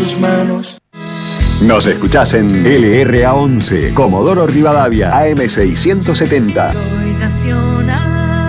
tus manos. Nos escuchás en LRA11, Comodoro Rivadavia, AM670. Soy nacional.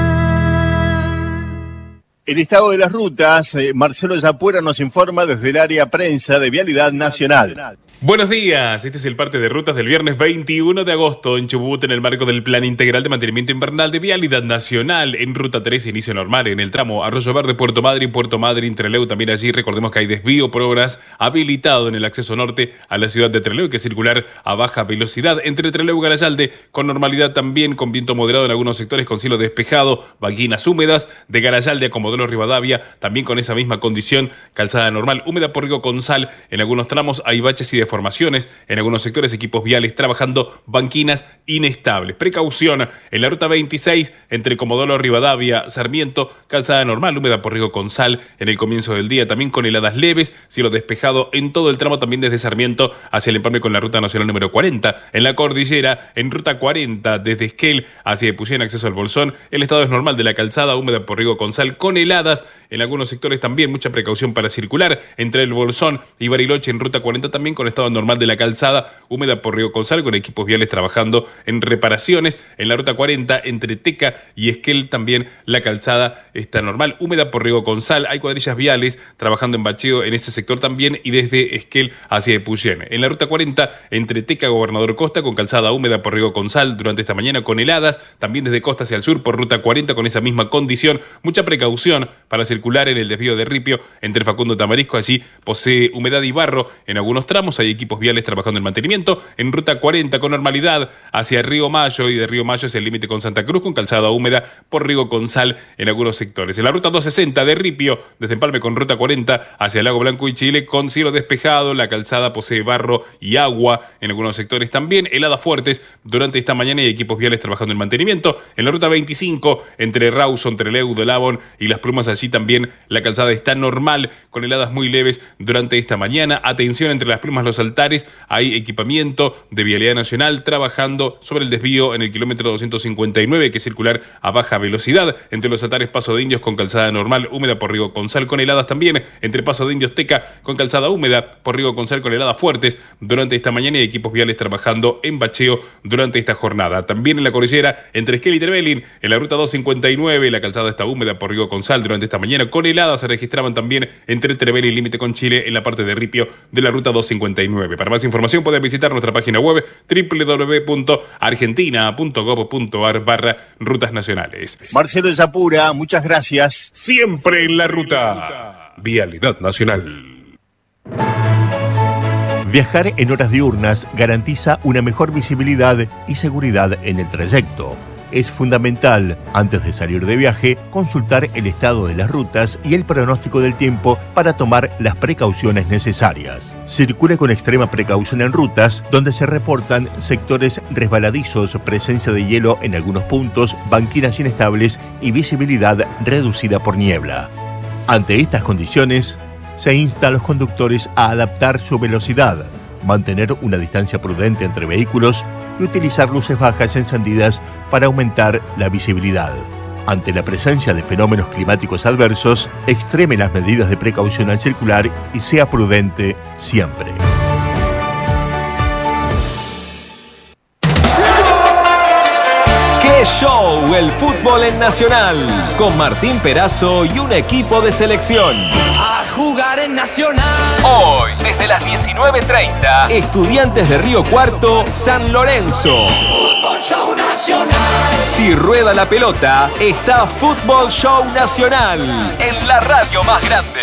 El estado de las rutas, Marcelo Yapuera nos informa desde el área prensa de Vialidad Nacional. Buenos días, este es el parte de rutas del viernes 21 de agosto en Chubut en el marco del Plan Integral de Mantenimiento Invernal de Vialidad Nacional. En Ruta 3, inicio normal en el tramo Arroyo Verde, Puerto Madryn, Trelew. También allí recordemos que hay desvío por obras habilitado en el acceso norte a la ciudad de Trelew, que es circular a baja velocidad entre Trelew y Garayalde, con normalidad también, con viento moderado en algunos sectores, con cielo despejado, banquinas húmedas. De Garayalde a Comodoro Rivadavia, también con esa misma condición, calzada normal, húmeda por riego con sal. En algunos tramos hay baches y deformaciones, en algunos sectores equipos viales trabajando, banquinas inestables. Precaución en la ruta 26 entre Comodoro Rivadavia, Sarmiento, calzada normal, húmeda por riego con sal en el comienzo del día, también con heladas leves, cielo despejado en todo el tramo, también desde Sarmiento hacia el empalme con la ruta nacional número 40. En la cordillera, en ruta 40 desde Esquel hacia Epuyén, acceso al Bolsón, el estado es normal de la calzada, húmeda por riego con sal, con heladas en algunos sectores también, mucha precaución para circular entre el Bolsón y Bariloche en ruta 40 también con estado normal de la calzada, húmeda por riego con sal, con equipos viales trabajando en reparaciones. En la ruta 40 entre Teca y Esquel también la calzada está normal, húmeda por riego con sal. Hay cuadrillas viales trabajando en bacheo en ese sector también y desde Esquel hacia Epuyén. En la ruta 40 entre Teca, Gobernador Costa, con calzada húmeda por riego con sal durante esta mañana, con heladas, también desde Costa hacia el sur por ruta 40 con esa misma condición. Mucha precaución para circular en el desvío de Ripio entre Facundo Tamarisco, allí posee humedad y barro en algunos tramos, hay equipos viales trabajando en mantenimiento. En ruta 40 con normalidad hacia Río Mayo y de Río Mayo hacia el límite con Santa Cruz, con calzada húmeda por riego con sal en algunos sectores. En la ruta 260 de Ripio, desde Empalme con ruta 40 hacia Lago Blanco y Chile, con cielo despejado, la calzada posee barro y agua en algunos sectores también, heladas fuertes durante esta mañana y equipos viales trabajando en mantenimiento. En la ruta 25 entre Rawson, Trelew, Dolabón y Las Plumas, allí también la calzada está normal, con heladas muy leves durante esta mañana. Atención entre Las Plumas, Los Altares, hay equipamiento de Vialidad Nacional trabajando sobre el desvío en el kilómetro 259, que es circular a baja velocidad. Entre Los Altares, Paso de Indios con calzada normal, húmeda por riego con sal, con heladas también. Entre Paso de Indios, Teca, con calzada húmeda por riego con sal, con heladas fuertes durante esta mañana y equipos viales trabajando en bacheo durante esta jornada. También en la cordillera, entre Esquel y Trevelin, en la ruta 259, la calzada está húmeda por riego con sal durante esta mañana, con heladas se registraban también entre Trevelin y límite con Chile en la parte de Ripio de la ruta 259. Para más información pueden visitar nuestra página web www.argentina.gov.ar/rutas nacionales. Marcelo Yapura, muchas gracias. Siempre en la ruta. Vialidad Nacional. Viajar en horas diurnas garantiza una mejor visibilidad y seguridad en el trayecto. Es fundamental, antes de salir de viaje, consultar el estado de las rutas y el pronóstico del tiempo para tomar las precauciones necesarias. Circule con extrema precaución en rutas donde se reportan sectores resbaladizos, presencia de hielo en algunos puntos, banquinas inestables y visibilidad reducida por niebla. Ante estas condiciones, se insta a los conductores a adaptar su velocidad, mantener una distancia prudente entre vehículos y utilizar luces bajas encendidas para aumentar la visibilidad. Ante la presencia de fenómenos climáticos adversos, extreme las medidas de precaución al circular y sea prudente siempre. ¡Qué show! El fútbol en Nacional, con Martín Perazo y un equipo de selección. A jugar en Nacional. Hoy, desde las 19:30, Estudiantes de Río Cuarto, San Lorenzo. Fútbol Show Nacional. Si rueda la pelota, está Fútbol Show Nacional, en la radio más grande.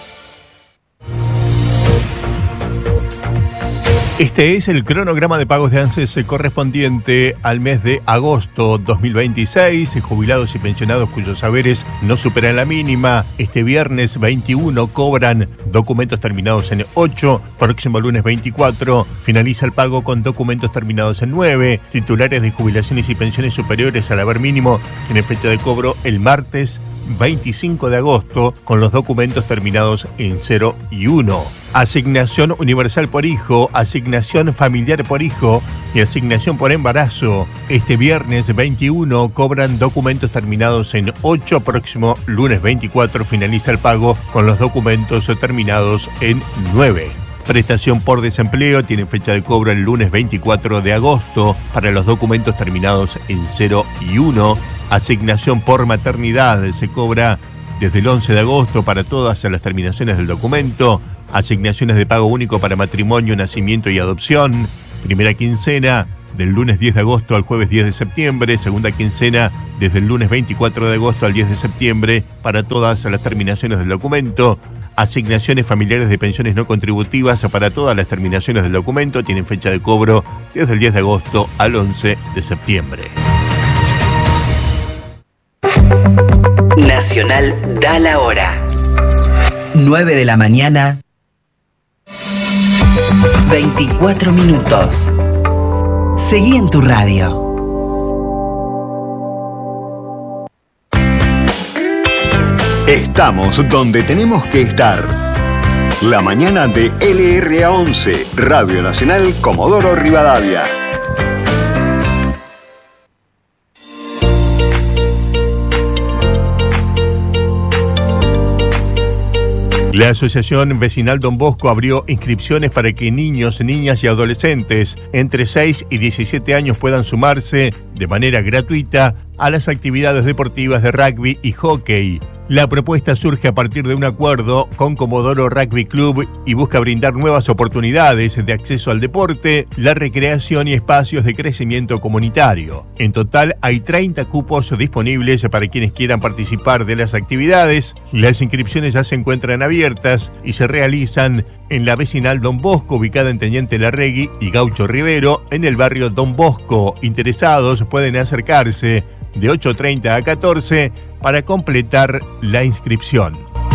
Este es el cronograma de pagos de ANSES correspondiente al mes de agosto 2026. Jubilados y pensionados cuyos saberes no superan la mínima, este viernes 21 cobran documentos terminados en 8. Próximo lunes 24 finaliza el pago con documentos terminados en 9. Titulares de jubilaciones y pensiones superiores al haber mínimo tienen fecha de cobro el martes 25 de agosto con los documentos terminados en 0 y 1. Asignación universal por hijo, asignación familiar por hijo y asignación por embarazo. Este viernes 21 cobran documentos terminados en 8. Próximo lunes 24 finaliza el pago con los documentos terminados en 9. Prestación por desempleo tiene fecha de cobro el lunes 24 de agosto para los documentos terminados en 0 y 1. Asignación por maternidad se cobra desde el 11 de agosto para todas las terminaciones del documento. Asignaciones de pago único para matrimonio, nacimiento y adopción. Primera quincena del lunes 10 de agosto al jueves 10 de septiembre. Segunda quincena desde el lunes 24 de agosto al 10 de septiembre para todas las terminaciones del documento. Asignaciones familiares de pensiones no contributivas para todas las terminaciones del documento tienen fecha de cobro desde el 10 de agosto al 11 de septiembre. Nacional da la hora. 9 de la mañana, 24 minutos. Seguí en tu radio. Estamos donde tenemos que estar. La mañana de LRA 11, Radio Nacional Comodoro Rivadavia. La Asociación Vecinal Don Bosco abrió inscripciones para que niños, niñas y adolescentes entre 6 y 17 años puedan sumarse de manera gratuita a las actividades deportivas de rugby y hockey. La propuesta surge a partir de un acuerdo con Comodoro Rugby Club y busca brindar nuevas oportunidades de acceso al deporte, la recreación y espacios de crecimiento comunitario. En total hay 30 cupos disponibles para quienes quieran participar de las actividades. Las inscripciones ya se encuentran abiertas y se realizan en la Vecinal Don Bosco, ubicada en Teniente Larregui y Gaucho Rivero, en el barrio Don Bosco. Interesados pueden acercarse de 8:30 a 14 para completar la inscripción.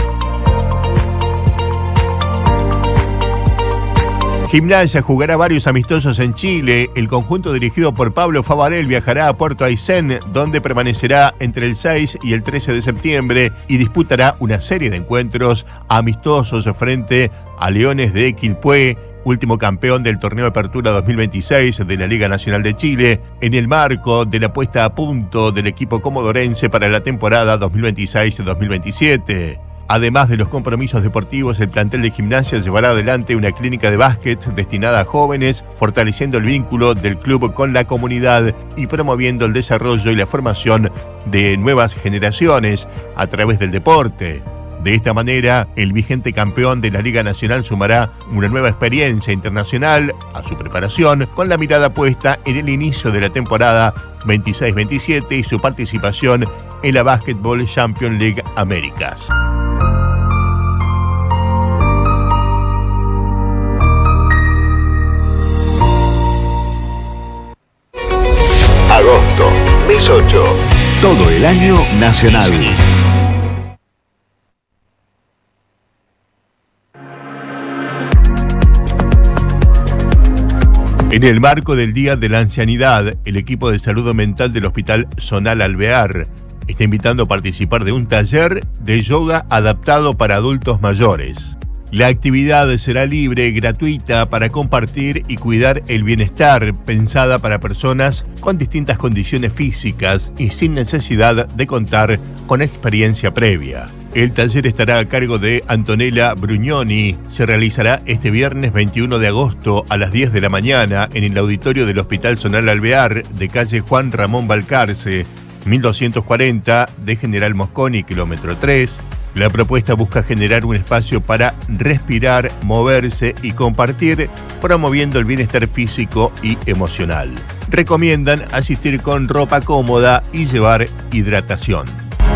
Gimnasia jugará varios amistosos en Chile. El conjunto dirigido por Pablo Favarel viajará a Puerto Aysén, donde permanecerá entre el 6 y el 13 de septiembre y disputará una serie de encuentros amistosos frente a Leones de Quilpué, último campeón del torneo de apertura 2026 de la Liga Nacional de Chile, en el marco de la puesta a punto del equipo comodorense para la temporada 2026-2027. Además de los compromisos deportivos, el plantel de Gimnasia llevará adelante una clínica de básquet destinada a jóvenes, fortaleciendo el vínculo del club con la comunidad y promoviendo el desarrollo y la formación de nuevas generaciones a través del deporte. De esta manera, el vigente campeón de la Liga Nacional sumará una nueva experiencia internacional a su preparación, con la mirada puesta en el inicio de la temporada 26-27 y su participación en la Basketball Champions League Américas. Agosto, mes 8. Todo el año nacional. En el marco del Día de la Ancianidad, el equipo de salud mental del Hospital Zonal Alvear está invitando a participar de un taller de yoga adaptado para adultos mayores. La actividad será libre y gratuita para compartir y cuidar el bienestar, pensada para personas con distintas condiciones físicas y sin necesidad de contar con experiencia previa. El taller estará a cargo de Antonella Brugnoni. Se realizará este viernes 21 de agosto a las 10 de la mañana en el auditorio del Hospital Zonal Alvear de calle Juan Ramón Balcarce, 1240 de General Mosconi, kilómetro 3. La propuesta busca generar un espacio para respirar, moverse y compartir, promoviendo el bienestar físico y emocional. Recomiendan asistir con ropa cómoda y llevar hidratación.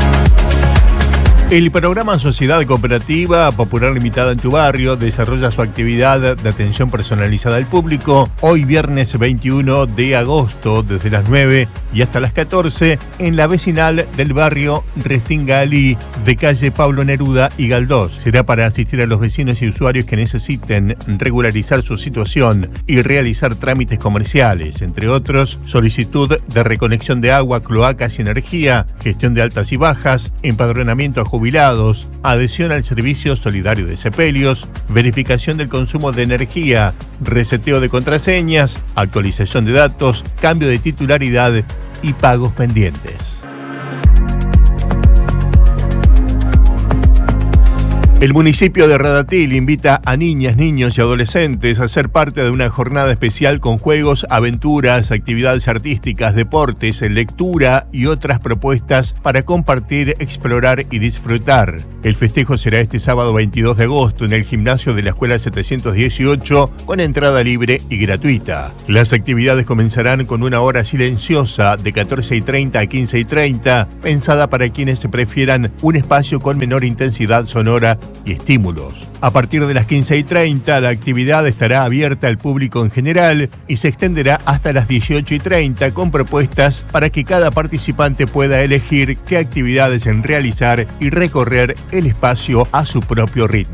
El programa Sociedad Cooperativa Popular Limitada en tu barrio desarrolla su actividad de atención personalizada al público hoy viernes 21 de agosto desde las 9 y hasta las 14 en la vecinal del barrio Restingalí de calle Pablo Neruda y Galdós. Será para asistir a los vecinos y usuarios que necesiten regularizar su situación y realizar trámites comerciales, entre otros, solicitud de reconexión de agua, cloacas y energía, gestión de altas y bajas, empadronamiento a jubilados, adhesión al servicio solidario de sepelios, verificación del consumo de energía, reseteo de contraseñas, actualización de datos, cambio de titularidad y pagos pendientes. El municipio de Radatil invita a niñas, niños y adolescentes a ser parte de una jornada especial con juegos, aventuras, actividades artísticas, deportes, lectura y otras propuestas para compartir, explorar y disfrutar. El festejo será este sábado 22 de agosto en el gimnasio de la Escuela 718 con entrada libre y gratuita. Las actividades comenzarán con una hora silenciosa de 14:30 a 15:30, pensada para quienes prefieran un espacio con menor intensidad sonora y estímulos. A partir de las 15:30 la actividad estará abierta al público en general y se extenderá hasta las 18:30 con propuestas para que cada participante pueda elegir qué actividades realizar y recorrer el espacio a su propio ritmo.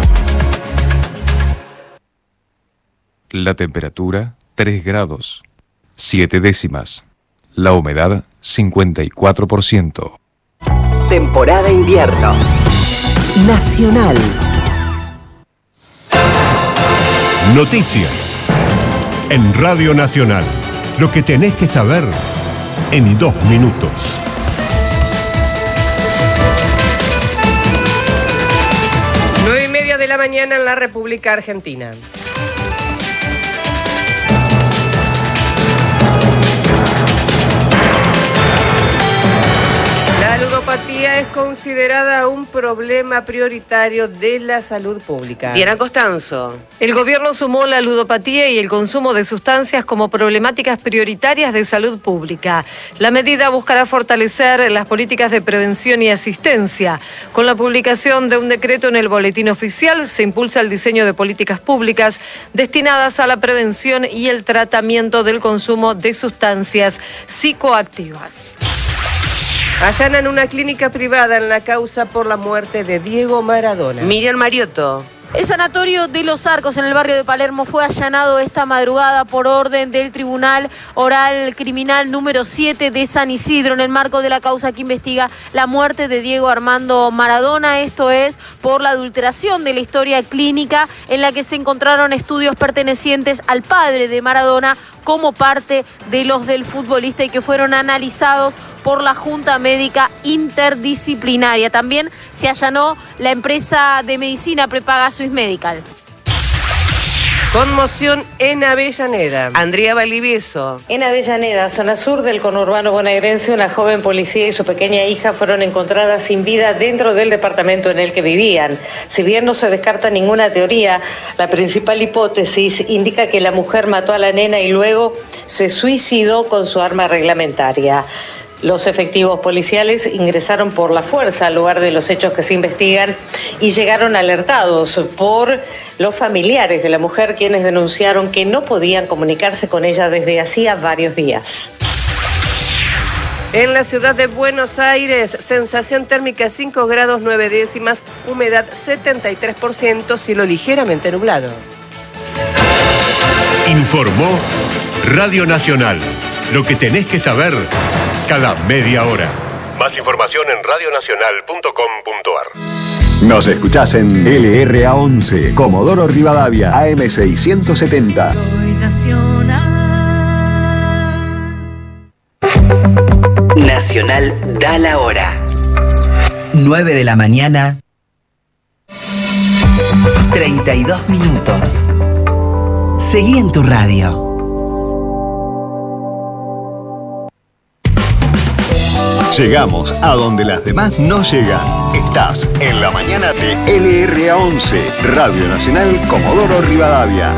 La temperatura 3 grados, 7 décimas. La humedad 54%. Temporada invierno. Nacional. Noticias. En Radio Nacional. Lo que tenés que saber en 2 minutos. 9:30 de la mañana en la República Argentina. La ludopatía es considerada un problema prioritario de la salud pública. Diana Costanzo. El gobierno sumó la ludopatía y el consumo de sustancias como problemáticas prioritarias de salud pública. La medida buscará fortalecer las políticas de prevención y asistencia. Con la publicación de un decreto en el Boletín Oficial se impulsa el diseño de políticas públicas destinadas a la prevención y el tratamiento del consumo de sustancias psicoactivas. Allanan una clínica privada en la causa por la muerte de Diego Maradona. Miriam Mariotto. El sanatorio de Los Arcos en el barrio de Palermo fue allanado esta madrugada por orden del Tribunal Oral Criminal número 7 de San Isidro en el marco de la causa que investiga la muerte de Diego Armando Maradona. Esto es por la adulteración de la historia clínica en la que se encontraron estudios pertenecientes al padre de Maradona como parte de los del futbolista y que fueron analizados por la Junta Médica Interdisciplinaria. También se allanó la empresa de medicina prepaga Swiss Medical. Conmoción en Avellaneda. Andrea Valdivieso. En Avellaneda, zona sur del conurbano bonaerense, una joven policía y su pequeña hija fueron encontradas sin vida dentro del departamento en el que vivían. Si bien no se descarta ninguna teoría, la principal hipótesis indica que la mujer mató a la nena y luego se suicidó con su arma reglamentaria. Los efectivos policiales ingresaron por la fuerza al lugar de los hechos que se investigan y llegaron alertados por los familiares de la mujer, quienes denunciaron que no podían comunicarse con ella desde hacía varios días. En la ciudad de Buenos Aires, sensación térmica 5 grados 9 décimas, humedad 73%, cielo ligeramente nublado. Informó Radio Nacional. Lo que tenés que saber cada media hora. Más información en radionacional.com.ar. Nos escuchás en LRA11, Comodoro Rivadavia, AM670. Soy nacional. Nacional da la hora. 9 de la mañana. 32 minutos. Seguí en tu radio. Llegamos a donde las demás no llegan. Estás en la mañana de LRA11, Radio Nacional Comodoro Rivadavia.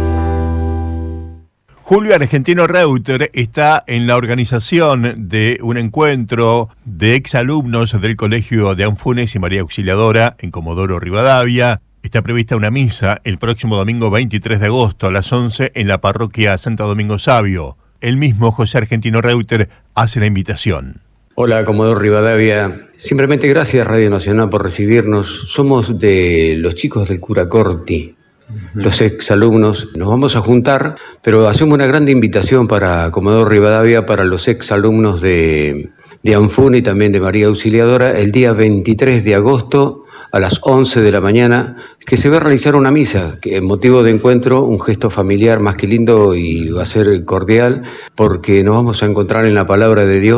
Julio Argentino Reuter está en la organización de un encuentro de exalumnos del Colegio de Anfunes y María Auxiliadora en Comodoro Rivadavia. Está prevista una misa el próximo domingo 23 de agosto a las 11 en la parroquia Santo Domingo Sabio. El mismo José Argentino Reuter hace la invitación. Hola, Comodoro Rivadavia. Simplemente gracias Radio Nacional por recibirnos. Somos de los chicos del Cura Corti, los exalumnos. Nos vamos a juntar, pero hacemos una grande invitación para Comodoro Rivadavia, para los exalumnos de Anfune y también de María Auxiliadora, el día 23 de agosto a las 11 de la mañana, que se va a realizar una misa, que en motivo de encuentro, un gesto familiar más que lindo y va a ser cordial, porque nos vamos a encontrar en la palabra de Dios,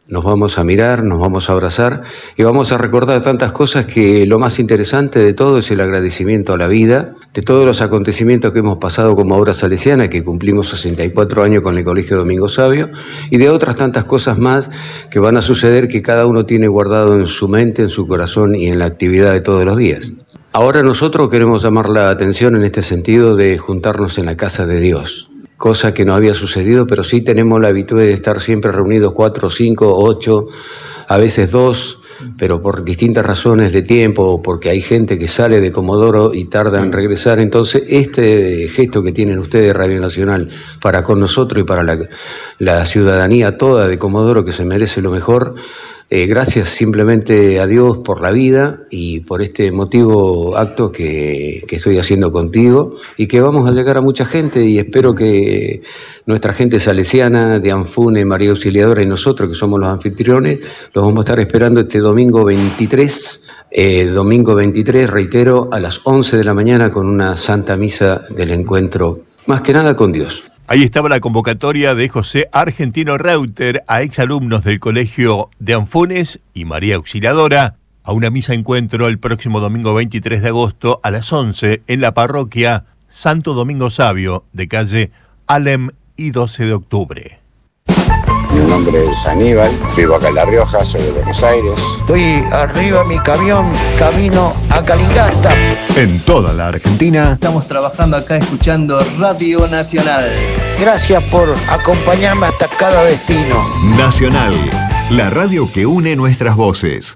nos vamos a mirar, nos vamos a abrazar y vamos a recordar tantas cosas que lo más interesante de todo es el agradecimiento a la vida, de todos los acontecimientos que hemos pasado como obra salesiana, que cumplimos 64 años con el Colegio Domingo Sabio, y de otras tantas cosas más que van a suceder que cada uno tiene guardado en su mente, en su corazón y en la actividad de todos los días. Ahora nosotros queremos llamar la atención en este sentido de juntarnos en la casa de Dios, cosa que no había sucedido, pero sí tenemos la habitude de estar siempre reunidos 4, 5, 8, a veces 2, pero por distintas razones de tiempo, o porque hay gente que sale de Comodoro y tarda en regresar. Entonces este gesto que tienen ustedes, Radio Nacional, para con nosotros y para la ciudadanía toda de Comodoro, que se merece lo mejor, gracias simplemente a Dios por la vida y por este emotivo acto que estoy haciendo contigo, y que vamos a llegar a mucha gente, y espero que nuestra gente salesiana de Anfune, María Auxiliadora y nosotros, que somos los anfitriones, los vamos a estar esperando este domingo 23, reitero, a las 11 de la mañana con una santa misa del encuentro, más que nada con Dios. Ahí estaba la convocatoria de José Argentino Reuter a exalumnos del Colegio de Anfunes y María Auxiliadora a una misa encuentro el próximo domingo 23 de agosto a las 11 en la parroquia Santo Domingo Sabio de calle Alem y 12 de octubre. Mi nombre es Aníbal, vivo acá en La Rioja, soy de Buenos Aires. Estoy arriba en mi camión, camino a Calingasta. En toda la Argentina estamos trabajando acá escuchando Radio Nacional. Gracias por acompañarme hasta cada destino. Nacional, la radio que une nuestras voces.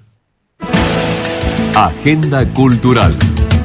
Agenda cultural.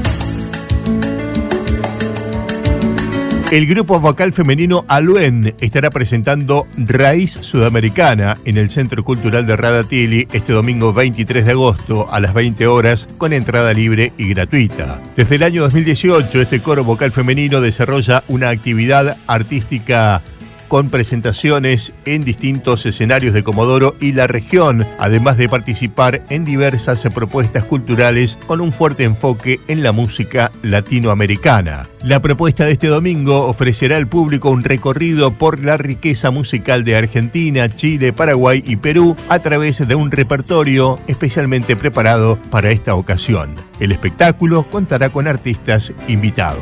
El grupo vocal femenino Aluen estará presentando Raíz Sudamericana en el Centro Cultural de Radatili este domingo 23 de agosto a las 20 horas con entrada libre y gratuita. Desde el año 2018 este coro vocal femenino desarrolla una actividad artística con presentaciones en distintos escenarios de Comodoro y la región, además de participar en diversas propuestas culturales con un fuerte enfoque en la música latinoamericana. La propuesta de este domingo ofrecerá al público un recorrido por la riqueza musical de Argentina, Chile, Paraguay y Perú a través de un repertorio especialmente preparado para esta ocasión. El espectáculo contará con artistas invitados.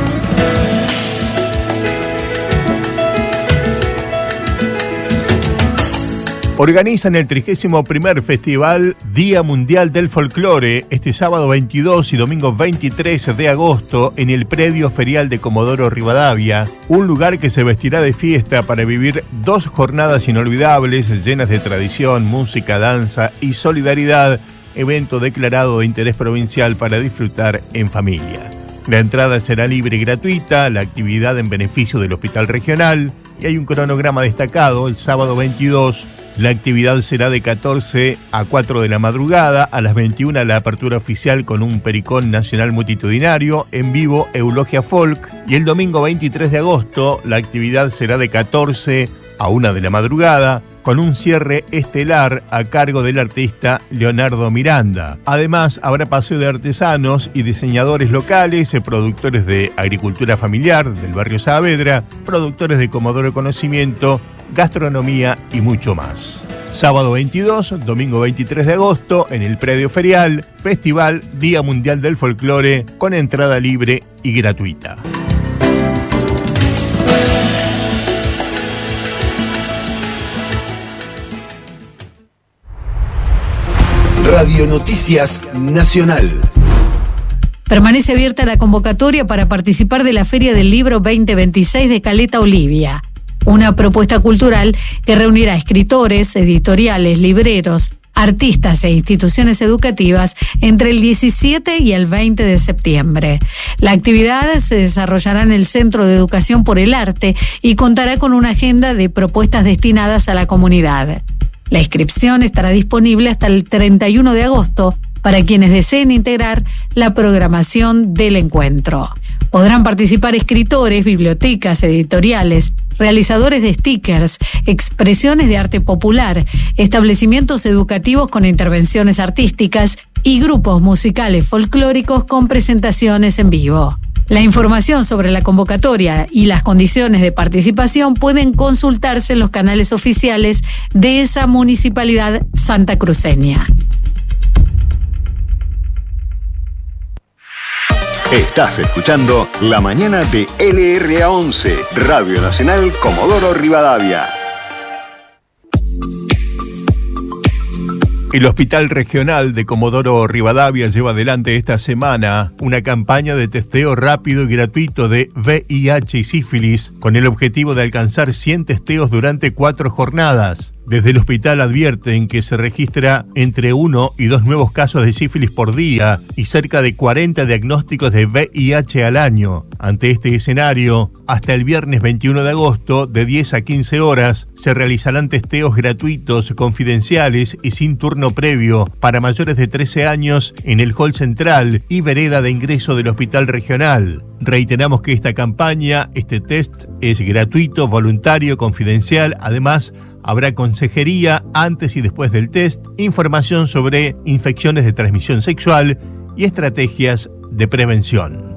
Organizan el 31º Festival Día Mundial del Folclore este sábado 22 y domingo 23 de agosto en el predio ferial de Comodoro Rivadavia, un lugar que se vestirá de fiesta para vivir 2 jornadas inolvidables llenas de tradición, música, danza y solidaridad, evento declarado de interés provincial para disfrutar en familia. La entrada será libre y gratuita, la actividad en beneficio del Hospital Regional, y hay un cronograma destacado. El sábado 22 la actividad será de 14 a 4 de la madrugada, a las 21 la apertura oficial con un pericón nacional multitudinario, en vivo Eulogia Folk, y el domingo 23 de agosto la actividad será de 14 a 1 de la madrugada, con un cierre estelar a cargo del artista Leonardo Miranda. Además, habrá paseo de artesanos y diseñadores locales, productores de agricultura familiar del barrio Saavedra, productores de Comodoro Conocimiento, gastronomía y mucho más. Sábado 22, domingo 23 de agosto, en el predio ferial, Festival Día Mundial del Folclore, con entrada libre y gratuita. Radio Noticias Nacional. Permanece abierta la convocatoria para participar de la Feria del Libro 2026 de Caleta Olivia, una propuesta cultural que reunirá escritores, editoriales, libreros, artistas e instituciones educativas entre el 17 y el 20 de septiembre. La actividad se desarrollará en el Centro de Educación por el Arte y contará con una agenda de propuestas destinadas a la comunidad. La inscripción estará disponible hasta el 31 de agosto para quienes deseen integrar la programación del encuentro. Podrán participar escritores, bibliotecas, editoriales, realizadores de stickers, expresiones de arte popular, establecimientos educativos con intervenciones artísticas y grupos musicales folclóricos con presentaciones en vivo. La información sobre la convocatoria y las condiciones de participación pueden consultarse en los canales oficiales de esa municipalidad santacruceña. Estás escuchando La Mañana de LRA11, Radio Nacional Comodoro Rivadavia. El Hospital Regional de Comodoro Rivadavia lleva adelante esta semana una campaña de testeo rápido y gratuito de VIH y sífilis con el objetivo de alcanzar 100 testeos durante 4 jornadas. Desde el hospital advierten que se registra entre 1 y 2 nuevos casos de sífilis por día y cerca de 40 diagnósticos de VIH al año. Ante este escenario, hasta el viernes 21 de agosto, de 10 a 15 horas, se realizarán testeos gratuitos, confidenciales y sin turno previo para mayores de 13 años en el hall central y vereda de ingreso del hospital regional. Reiteramos que esta campaña, este test, es gratuito, voluntario, confidencial. Además, habrá consejería antes y después del test, información sobre infecciones de transmisión sexual y estrategias de prevención.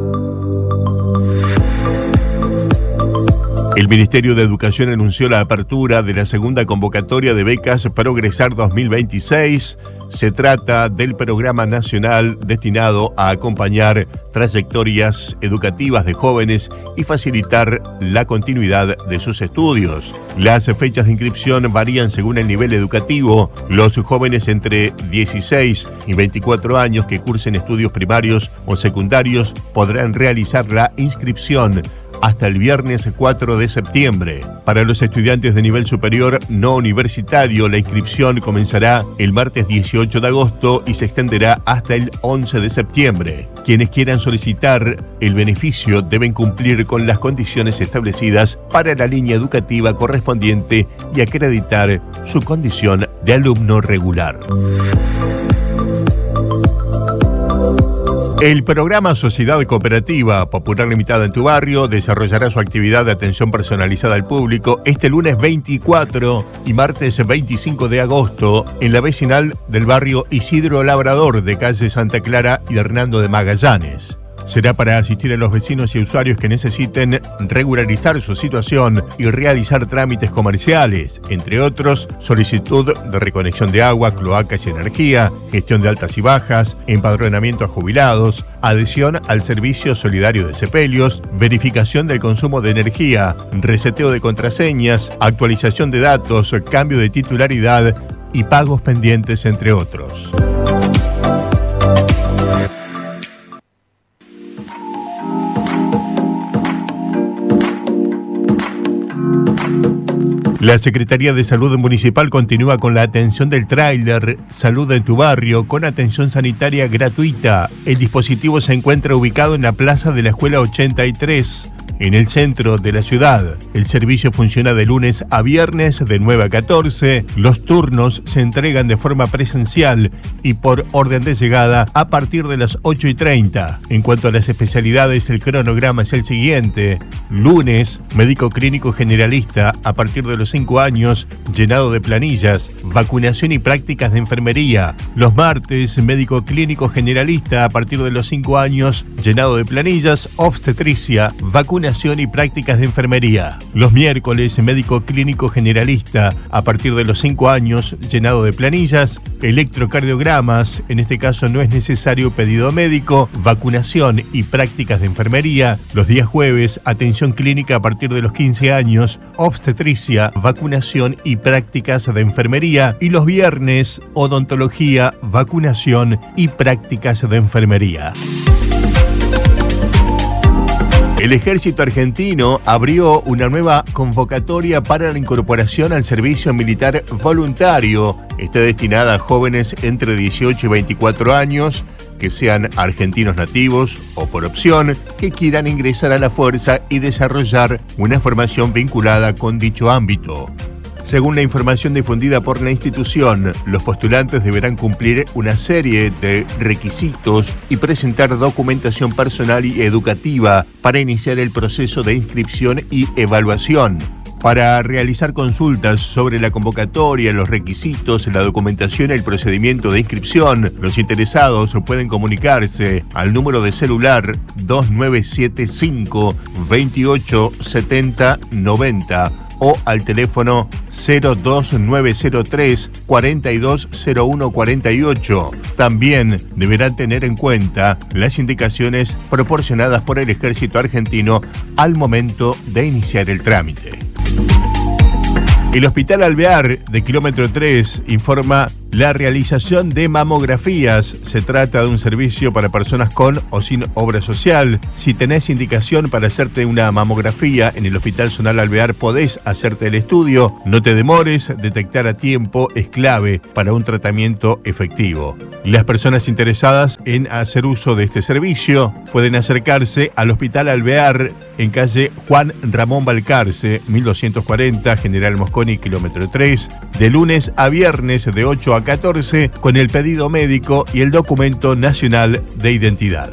El Ministerio de Educación anunció la apertura de la segunda convocatoria de becas Progresar 2026. Se trata del programa nacional destinado a acompañar trayectorias educativas de jóvenes y facilitar la continuidad de sus estudios. Las fechas de inscripción varían según el nivel educativo. Los jóvenes entre 16 y 24 años que cursen estudios primarios o secundarios podrán realizar la inscripción hasta el viernes 4 de septiembre. Para los estudiantes de nivel superior no universitario, la inscripción comenzará el martes 18 de agosto y se extenderá hasta el 11 de septiembre. Quienes quieran solicitar el beneficio deben cumplir con las condiciones establecidas para la línea educativa correspondiente y acreditar su condición de alumno regular. El programa Sociedad Cooperativa Popular Limitada en tu barrio desarrollará su actividad de atención personalizada al público este lunes 24 y martes 25 de agosto en la vecinal del barrio Isidro Labrador de calle Santa Clara y Hernando de Magallanes. Será para asistir a los vecinos y usuarios que necesiten regularizar su situación y realizar trámites comerciales, entre otros, solicitud de reconexión de agua, cloacas y energía, gestión de altas y bajas, empadronamiento a jubilados, adhesión al servicio solidario de sepelios, verificación del consumo de energía, reseteo de contraseñas, actualización de datos, cambio de titularidad y pagos pendientes, entre otros. La Secretaría de Salud Municipal continúa con la atención del tráiler Salud en tu barrio con atención sanitaria gratuita. El dispositivo se encuentra ubicado en la plaza de la Escuela 83, en el centro de la ciudad. El servicio funciona de lunes a viernes de 9 a 14. Los turnos se entregan de forma presencial y por orden de llegada a partir de las 8:30. En cuanto a las especialidades, el cronograma es el siguiente. Lunes, médico clínico generalista a partir de los 5 años, llenado de planillas, vacunación y prácticas de enfermería. Los martes, médico clínico generalista a partir de los 5 años, llenado de planillas, obstetricia, vacunación y prácticas de enfermería. Los miércoles, médico clínico generalista a partir de los 5 años, llenado de planillas, electrocardiogramas, en este caso no es necesario pedido médico, vacunación y prácticas de enfermería. Los días jueves, atención clínica a partir de los 15 años, obstetricia, vacunación y prácticas de enfermería. Y los viernes, odontología, vacunación y prácticas de enfermería. El Ejército Argentino abrió una nueva convocatoria para la incorporación al servicio militar voluntario. Está destinada a jóvenes entre 18 y 24 años que sean argentinos nativos o por opción que quieran ingresar a la fuerza y desarrollar una formación vinculada con dicho ámbito. Según la información difundida por la institución, los postulantes deberán cumplir una serie de requisitos y presentar documentación personal y educativa para iniciar el proceso de inscripción y evaluación. Para realizar consultas sobre la convocatoria, los requisitos, la documentación y el procedimiento de inscripción, los interesados pueden comunicarse al número de celular 2975 28 70 90 o al teléfono 02903 420148. También deberán tener en cuenta las indicaciones proporcionadas por el Ejército Argentino al momento de iniciar el trámite. El Hospital Alvear de Kilómetro 3 informa la realización de mamografías. Se trata de un servicio para personas con o sin obra social. Si tenés indicación para hacerte una mamografía en el Hospital Zonal Alvear, podés hacerte el estudio. No te demores, detectar a tiempo es clave para un tratamiento efectivo. Las personas interesadas en hacer uso de este servicio pueden acercarse al Hospital Alvear en calle Juan Ramón Balcarce, 1240, General Mosconi, Kilómetro 3, de lunes a viernes de 8 a 14, con el pedido médico y el documento nacional de identidad.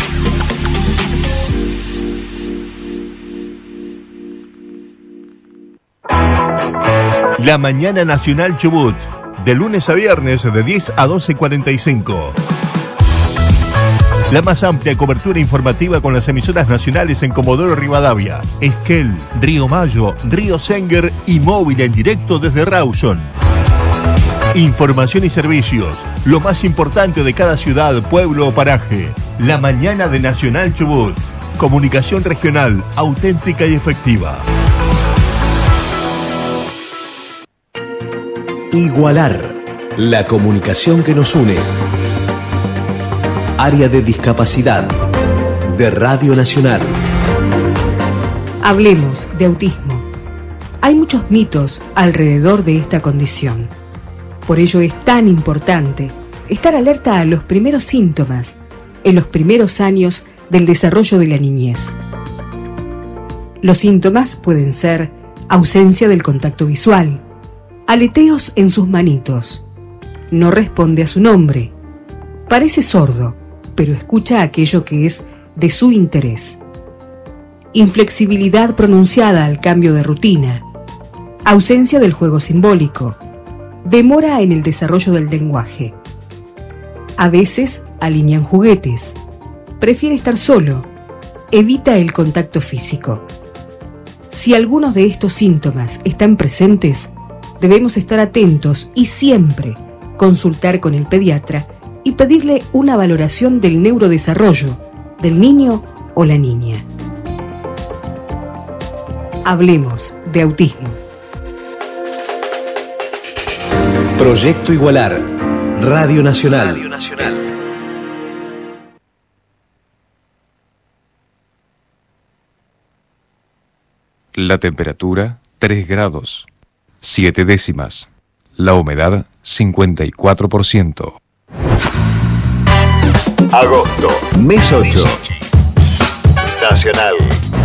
La Mañana Nacional Chubut, de lunes a viernes de 10 a 12:45. La más amplia cobertura informativa con las emisoras nacionales en Comodoro Rivadavia, Esquel, Río Mayo, Río Senguer y móvil en directo desde Rawson. Información y servicios, lo más importante de cada ciudad, pueblo o paraje. La Mañana de Nacional Chubut. Comunicación regional, auténtica y efectiva. Igualar, la comunicación que nos une. Área de discapacidad de Radio Nacional. Hablemos de autismo. Hay muchos mitos alrededor de esta condición. Por ello es tan importante estar alerta a los primeros síntomas en los primeros años del desarrollo de la niñez. Los síntomas pueden ser ausencia del contacto visual, aleteos en sus manitos, no responde a su nombre, parece sordo, pero escucha aquello que es de su interés. Inflexibilidad pronunciada al cambio de rutina, ausencia del juego simbólico, demora en el desarrollo del lenguaje. A veces alinean juguetes, prefiere estar solo, evita el contacto físico. Si algunos de estos síntomas están presentes, debemos estar atentos y siempre consultar con el pediatra y pedirle una valoración del neurodesarrollo del niño o la niña. Hablemos de autismo. Proyecto Igualar, Radio Nacional. La temperatura 3 grados, 7 décimas. La humedad 54%. Agosto, mes 8. Nacional.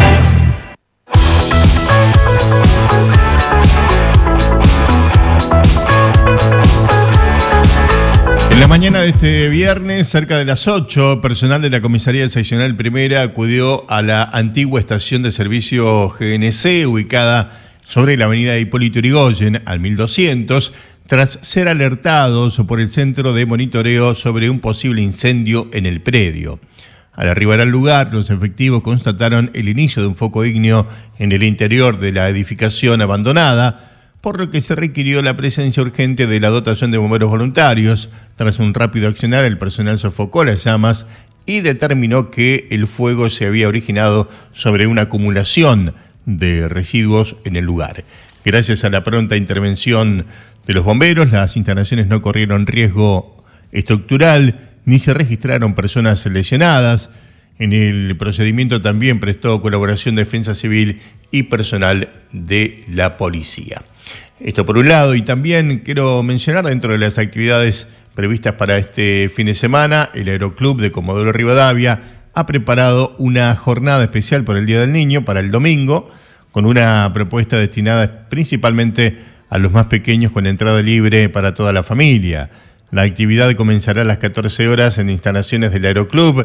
En la mañana de este viernes, cerca de las 8, personal de la Comisaría Seccional Primera acudió a la antigua estación de servicio GNC, ubicada sobre la avenida Hipólito Yrigoyen, al 1200, tras ser alertados por el Centro de Monitoreo sobre un posible incendio en el predio. Al arribar al lugar, los efectivos constataron el inicio de un foco ígneo en el interior de la edificación abandonada, por lo que se requirió la presencia urgente de la dotación de bomberos voluntarios. Tras un rápido accionar, el personal sofocó las llamas y determinó que el fuego se había originado sobre una acumulación de residuos en el lugar. Gracias a la pronta intervención de los bomberos, las instalaciones no corrieron riesgo estructural ni se registraron personas lesionadas. En el procedimiento también prestó colaboración Defensa Civil y personal de la policía. Esto por un lado, y también quiero mencionar dentro de las actividades previstas para este fin de semana, el Aeroclub de Comodoro Rivadavia ha preparado una jornada especial por el Día del Niño para el domingo, con una propuesta destinada principalmente a los más pequeños con entrada libre para toda la familia. La actividad comenzará a las 14 horas en instalaciones del Aeroclub,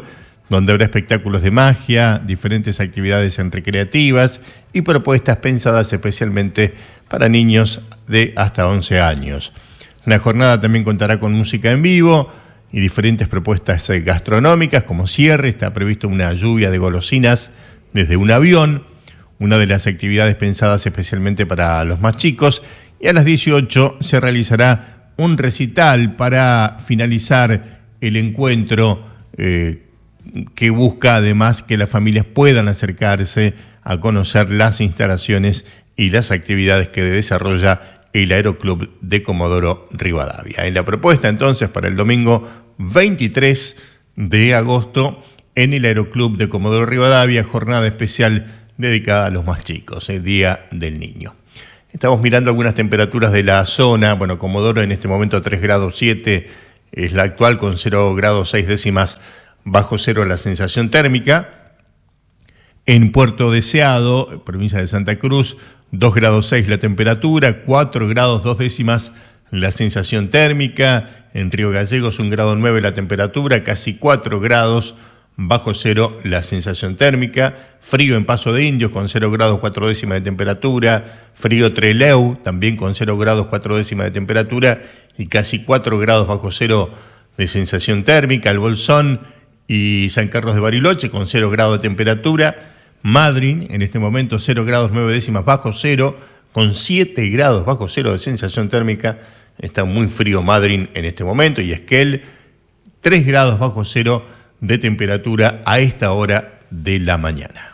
donde habrá espectáculos de magia, diferentes actividades recreativas y propuestas pensadas especialmente para niños de hasta 11 años. La jornada también contará con música en vivo y diferentes propuestas gastronómicas. Como cierre está previsto una lluvia de golosinas desde un avión, una de las actividades pensadas especialmente para los más chicos, y a las 18 se realizará un recital para finalizar el encuentro que busca además que las familias puedan acercarse a conocer las instalaciones y las actividades que desarrolla el Aeroclub de Comodoro Rivadavia. En la propuesta entonces para el domingo 23 de agosto en el Aeroclub de Comodoro Rivadavia, jornada especial dedicada a los más chicos, el Día del Niño. Estamos mirando algunas temperaturas de la zona. Bueno, Comodoro en este momento 3 grados 7 es la actual, con 0 grados 6 décimas bajo cero la sensación térmica. En Puerto Deseado, provincia de Santa Cruz, 2 grados 6 la temperatura, 4 grados 2 décimas la sensación térmica. En Río Gallegos, 1 grado 9 la temperatura, casi 4 grados bajo cero la sensación térmica. Frío en Paso de Indios con 0 grados 4 décimas de temperatura. Frío Trelew también con 0 grados 4 décimas de temperatura y casi 4 grados bajo cero de sensación térmica. El Bolsón y San Carlos de Bariloche con 0 grados de temperatura. Madryn en este momento 0 grados 9 décimas bajo cero con 7 grados bajo cero de sensación térmica. Está muy frío Madryn en este momento. Y Esquel 3 grados bajo cero de temperatura a esta hora de la mañana.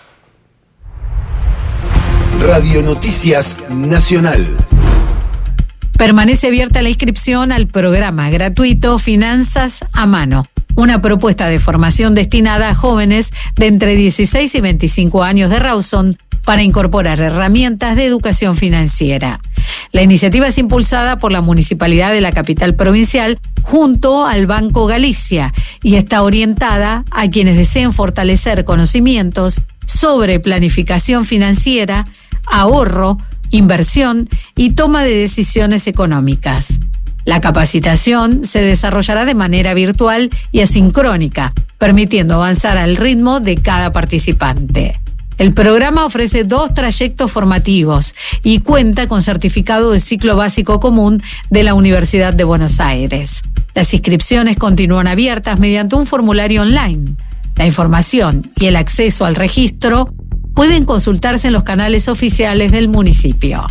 Radio Noticias Nacional. Permanece abierta la inscripción al programa gratuito Finanzas a Mano, una propuesta de formación destinada a jóvenes de entre 16 y 25 años de Rawson para incorporar herramientas de educación financiera. La iniciativa es impulsada por la Municipalidad de la capital provincial junto al Banco Galicia y está orientada a quienes deseen fortalecer conocimientos sobre planificación financiera, ahorro, inversión y toma de decisiones económicas. La capacitación se desarrollará de manera virtual y asincrónica, permitiendo avanzar al ritmo de cada participante. El programa ofrece 2 trayectos formativos y cuenta con certificado de ciclo básico común de la Universidad de Buenos Aires. Las inscripciones continúan abiertas mediante un formulario online. La información y el acceso al registro pueden consultarse en los canales oficiales del municipio.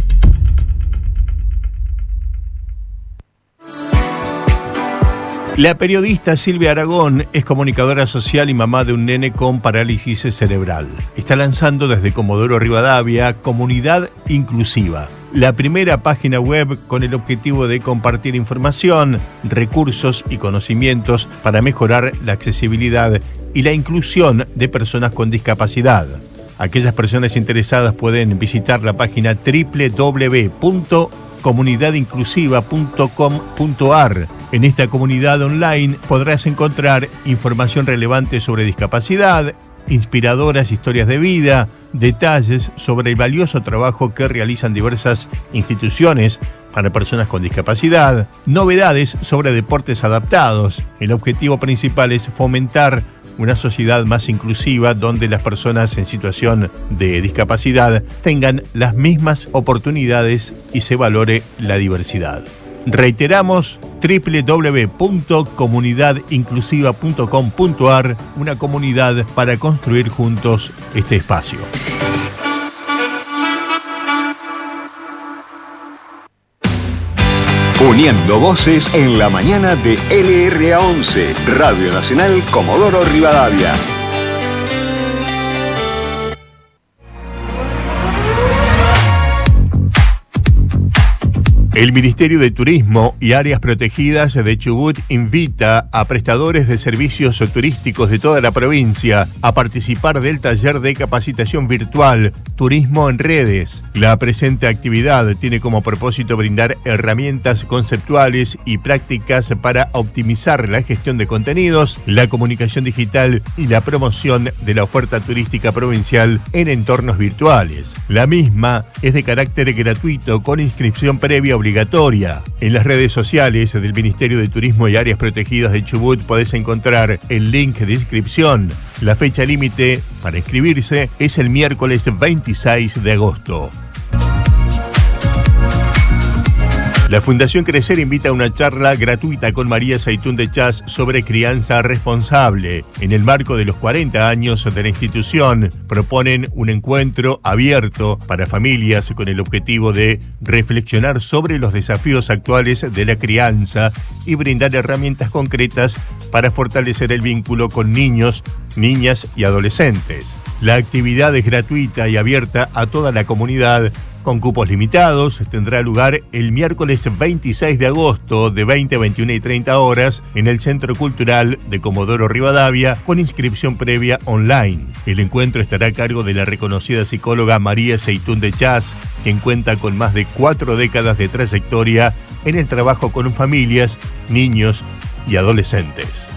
La periodista Silvia Aragón es comunicadora social y mamá de un nene con parálisis cerebral. Está lanzando desde Comodoro Rivadavia Comunidad Inclusiva, la primera página web con el objetivo de compartir información, recursos y conocimientos para mejorar la accesibilidad y la inclusión de personas con discapacidad. Aquellas personas interesadas pueden visitar la página www.comunidadinclusiva.com.ar. En esta comunidad online podrás encontrar información relevante sobre discapacidad, inspiradoras historias de vida, detalles sobre el valioso trabajo que realizan diversas instituciones para personas con discapacidad, novedades sobre deportes adaptados. El objetivo principal es fomentar una sociedad más inclusiva donde las personas en situación de discapacidad tengan las mismas oportunidades y se valore la diversidad. Reiteramos, www.comunidadinclusiva.com.ar, una comunidad para construir juntos este espacio. Uniendo voces en la mañana de LRA11, Radio Nacional Comodoro Rivadavia. El Ministerio de Turismo y Áreas Protegidas de Chubut invita a prestadores de servicios turísticos de toda la provincia a participar del taller de capacitación virtual Turismo en Redes. La presente actividad tiene como propósito brindar herramientas conceptuales y prácticas para optimizar la gestión de contenidos, la comunicación digital y la promoción de la oferta turística provincial en entornos virtuales. La misma es de carácter gratuito con inscripción previa obligatoria obligatoria. En las redes sociales del Ministerio de Turismo y Áreas Protegidas de Chubut podés encontrar el link de inscripción. La fecha límite para inscribirse es el miércoles 26 de agosto. La Fundación Crecer invita a una charla gratuita con María Seitún de Chas sobre crianza responsable. En el marco de los 40 años de la institución, proponen un encuentro abierto para familias con el objetivo de reflexionar sobre los desafíos actuales de la crianza y brindar herramientas concretas para fortalecer el vínculo con niños, niñas y adolescentes. La actividad es gratuita y abierta a toda la comunidad. Con cupos limitados, tendrá lugar el miércoles 26 de agosto de 20 a 21 y 30 horas en el Centro Cultural de Comodoro Rivadavia con inscripción previa online. El encuentro estará a cargo de la reconocida psicóloga María Seitún de Chas, quien cuenta con más de 4 décadas de trayectoria en el trabajo con familias, niños y adolescentes.